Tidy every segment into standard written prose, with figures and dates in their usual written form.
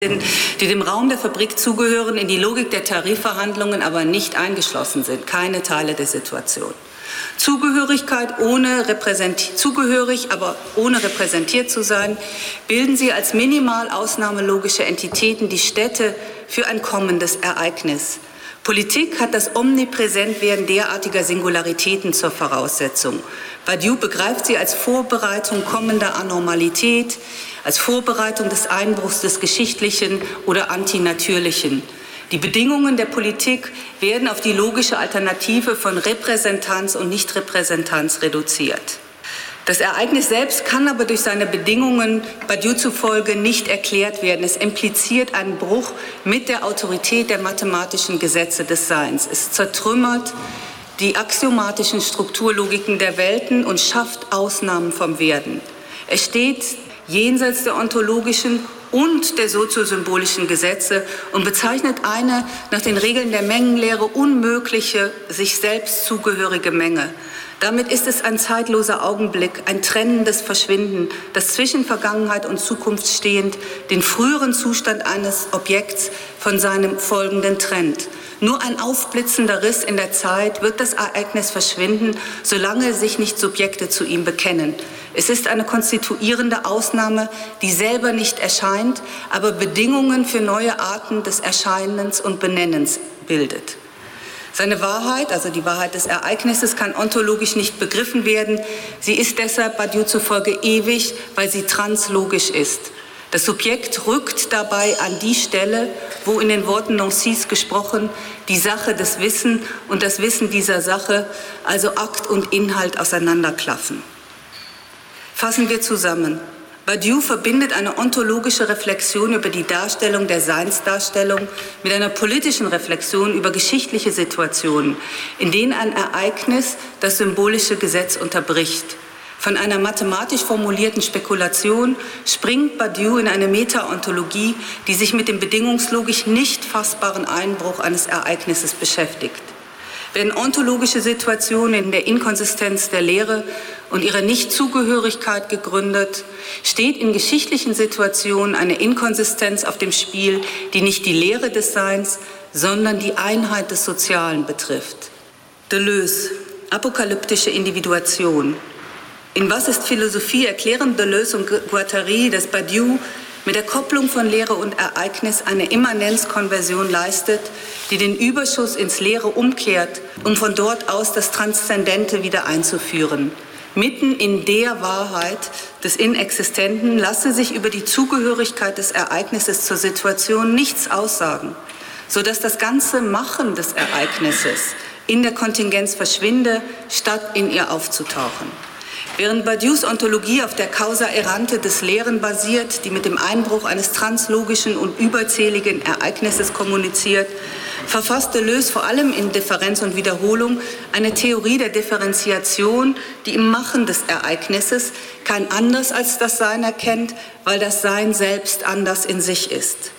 die dem Raum der Fabrik zugehören, in die Logik der Tarifverhandlungen aber nicht eingeschlossen sind, keine Teile der Situation. Zugehörig, aber ohne repräsentiert zu sein, bilden sie als minimal ausnahmelogische Entitäten die Stätte für ein kommendes Ereignis. Politik hat das Omnipräsentwerden derartiger Singularitäten zur Voraussetzung. Badiou begreift sie als Vorbereitung kommender Anormalität, als Vorbereitung des Einbruchs des Geschichtlichen oder Antinatürlichen. Die Bedingungen der Politik werden auf die logische Alternative von Repräsentanz und Nichtrepräsentanz reduziert. Das Ereignis selbst kann aber durch seine Bedingungen Badiou zufolge nicht erklärt werden. Es impliziert einen Bruch mit der Autorität der mathematischen Gesetze des Seins. Es zertrümmert die axiomatischen Strukturlogiken der Welten und schafft Ausnahmen vom Werden. Es steht jenseits der ontologischen und der soziosymbolischen Gesetze und bezeichnet eine nach den Regeln der Mengenlehre unmögliche, sich selbst zugehörige Menge. Damit ist es ein zeitloser Augenblick, ein trennendes Verschwinden, das zwischen Vergangenheit und Zukunft stehend den früheren Zustand eines Objekts von seinem folgenden trennt. Nur ein aufblitzender Riss in der Zeit wird das Ereignis verschwinden, solange sich nicht Subjekte zu ihm bekennen. Es ist eine konstituierende Ausnahme, die selber nicht erscheint, aber Bedingungen für neue Arten des Erscheinens und Benennens bildet. Seine Wahrheit, also die Wahrheit des Ereignisses, kann ontologisch nicht begriffen werden. Sie ist deshalb Badiou zufolge ewig, weil sie translogisch ist. Das Subjekt rückt dabei an die Stelle, wo in den Worten Nancys gesprochen die Sache des Wissen und das Wissen dieser Sache, also Akt und Inhalt, auseinanderklaffen. Fassen wir zusammen. Badiou verbindet eine ontologische Reflexion über die Darstellung der Seinsdarstellung mit einer politischen Reflexion über geschichtliche Situationen, in denen ein Ereignis das symbolische Gesetz unterbricht. Von einer mathematisch formulierten Spekulation springt Badiou in eine Metaontologie, die sich mit dem bedingungslogisch nicht fassbaren Einbruch eines Ereignisses beschäftigt. Werden ontologische Situationen in der Inkonsistenz der Lehre und ihrer Nichtzugehörigkeit gegründet, steht in geschichtlichen Situationen eine Inkonsistenz auf dem Spiel, die nicht die Lehre des Seins, sondern die Einheit des Sozialen betrifft. Deleuze, apokalyptische Individuation. In Was ist Philosophie erklären Deleuze und Guattari, dass Badiou mit der Kopplung von Lehre und Ereignis eine Immanenzkonversion leistet, die den Überschuss ins Leere umkehrt, um von dort aus das Transzendente wieder einzuführen. Mitten in der Wahrheit des Inexistenten lasse sich über die Zugehörigkeit des Ereignisses zur Situation nichts aussagen, sodass das ganze Machen des Ereignisses in der Kontingenz verschwinde, statt in ihr aufzutauchen. Während Badious Ontologie auf der Causa errante des Lehren basiert, die mit dem Einbruch eines translogischen und überzähligen Ereignisses kommuniziert, verfasst Deleuze vor allem in Differenz und Wiederholung eine Theorie der Differenziation, die im Machen des Ereignisses kein Anders als das Sein erkennt, weil das Sein selbst anders in sich ist.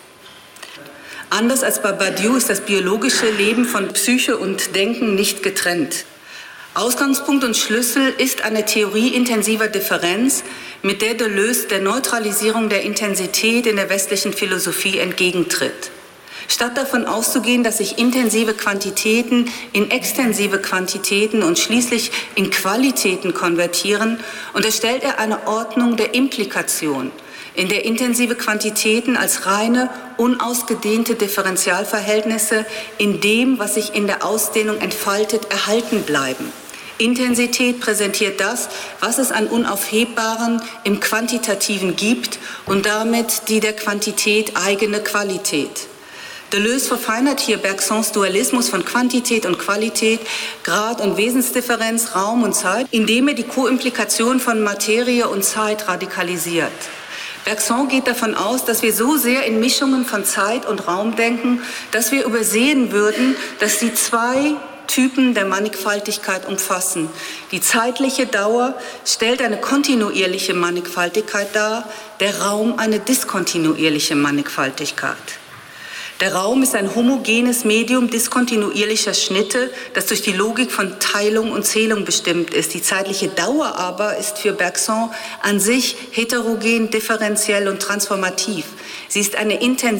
Anders als bei Badiou ist das biologische Leben von Psyche und Denken nicht getrennt. Ausgangspunkt und Schlüssel ist eine Theorie intensiver Differenz, mit der Deleuze der Neutralisierung der Intensität in der westlichen Philosophie entgegentritt. Statt davon auszugehen, dass sich intensive Quantitäten in extensive Quantitäten und schließlich in Qualitäten konvertieren, unterstellt er eine Ordnung der Implikation, in der intensive Quantitäten als reine, unausgedehnte Differentialverhältnisse in dem, was sich in der Ausdehnung entfaltet, erhalten bleiben. Intensität präsentiert das, was es an Unaufhebbaren im Quantitativen gibt und damit die der Quantität eigene Qualität. Deleuze verfeinert hier Bergsons Dualismus von Quantität und Qualität, Grad- und Wesensdifferenz, Raum und Zeit, indem er die Koimplikation von Materie und Zeit radikalisiert. Bergson geht davon aus, dass wir so sehr in Mischungen von Zeit und Raum denken, dass wir übersehen würden, dass sie zwei Typen der Mannigfaltigkeit umfassen. Die zeitliche Dauer stellt eine kontinuierliche Mannigfaltigkeit dar, der Raum eine diskontinuierliche Mannigfaltigkeit. Der Raum ist ein homogenes Medium diskontinuierlicher Schnitte, das durch die Logik von Teilung und Zählung bestimmt ist. Die zeitliche Dauer aber ist für Bergson an sich heterogen, differenziell und transformativ. Sie ist eine intensive